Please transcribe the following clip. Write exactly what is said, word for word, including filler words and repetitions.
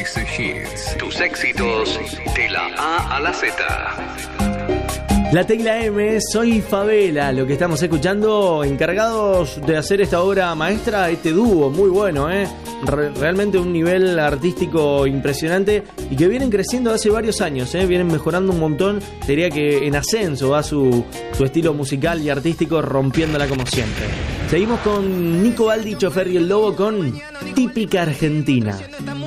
Easy Hits. Tus éxitos de la A a la Z. La Tecla M, Soy Favela, lo que estamos escuchando, encargados de hacer esta obra maestra, este dúo muy bueno, ¿eh? Re- realmente un nivel artístico impresionante y que vienen creciendo hace varios años, ¿eh? Vienen mejorando un montón, diría que en ascenso va su, su estilo musical y artístico, rompiéndola como siempre. Seguimos con Nico Baldi, Chofer y el Lobo con Típica Argentina.